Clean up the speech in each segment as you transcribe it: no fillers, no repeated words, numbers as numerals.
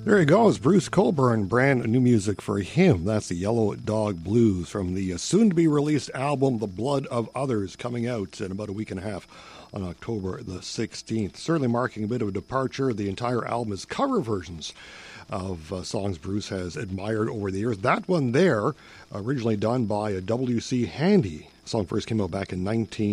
There you go. It's Bruce Cockburn, brand new music for him. That's the Yellow Dog Blues from the soon-to-be-released album, The Blood of Others, coming out in about a week and a half on October the 16th. Certainly marking a bit of a departure. The entire album is cover versions of songs Bruce has admired over the years. That one there, originally done by W.C. Handy. The song first came out back in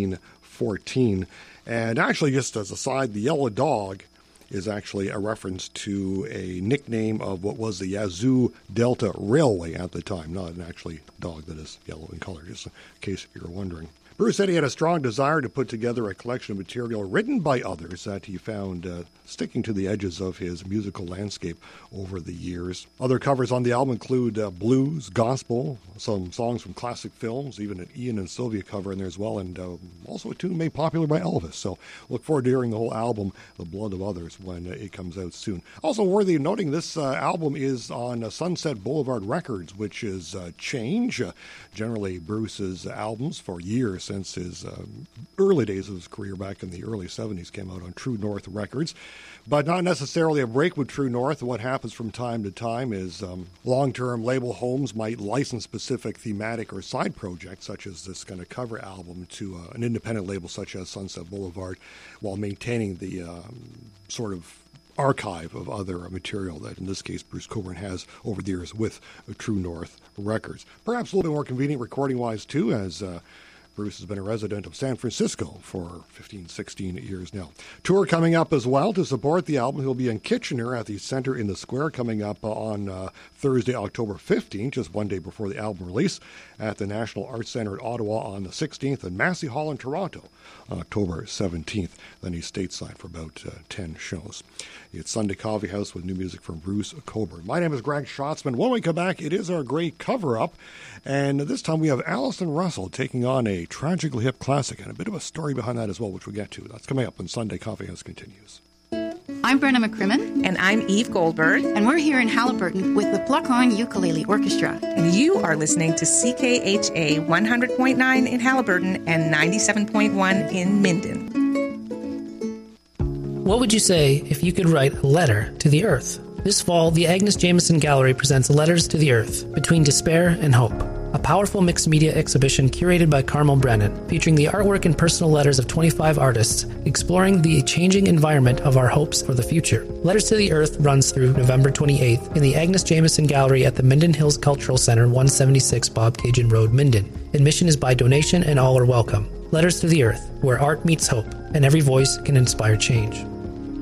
1914. And actually, just as a side, the Yellow Dog is actually a reference to a nickname of what was the Yazoo Delta Railway at the time, not an actually dog that is yellow in color, just in case you're wondering. Bruce said he had a strong desire to put together a collection of material written by others that he found sticking to the edges of his musical landscape over the years. Other covers on the album include blues, gospel, some songs from classic films, even an Ian and Sylvia cover in there as well, and also a tune made popular by Elvis. So look forward to hearing the whole album, The Blood of Others, when it comes out soon. Also worthy of noting, this album is on Sunset Boulevard Records, which is change. Generally, Bruce's albums for years since his early days of his career back in the early 70s came out on True North Records, but not necessarily a break with True North. What happens from time to time is long-term label homes might license specific thematic or side projects, such as this kind of cover album, to an independent label such as Sunset Boulevard, while maintaining the sort of archive of other material that, in this case, Bruce Cockburn has over the years with True North Records. Perhaps a little bit more convenient recording-wise, too, as Bruce has been a resident of San Francisco for 15, 16 years now. Tour coming up as well to support the album. He'll be in Kitchener at the Centre in the Square coming up on Thursday, October 15th, just one day before the album release, at the National Arts Centre at Ottawa on the 16th, and Massey Hall in Toronto on October 17th. Then he's stateside for about 10 shows. It's Sunday Coffee House with new music from Bruce Cockburn. My name is Greg Schatzman. When we come back, it is our great cover-up, and this time we have Alison Russell taking on a tragically hip classic, and a bit of a story behind that as well, which we'll get to. That's coming up when Sunday Coffee House continues. I'm Brenna McCrimmon. And I'm Eve Goldberg. And we're here in Haliburton with the Pluck-On Ukulele Orchestra. And you are listening to CKHA 100.9 in Haliburton and 97.1 in Minden. What would you say if you could write a letter to the earth? This fall, the Agnes Jameson Gallery presents Letters to the Earth, Between Despair and Hope, a powerful mixed media exhibition curated by Carmel Brennan, featuring the artwork and personal letters of 25 artists, exploring the changing environment of our hopes for the future. Letters to the Earth runs through November 28th in the Agnes Jameson Gallery at the Minden Hills Cultural Center, 176 Bob Cajun Road, Minden. Admission is by donation and all are welcome. Letters to the Earth, where art meets hope, and every voice can inspire change.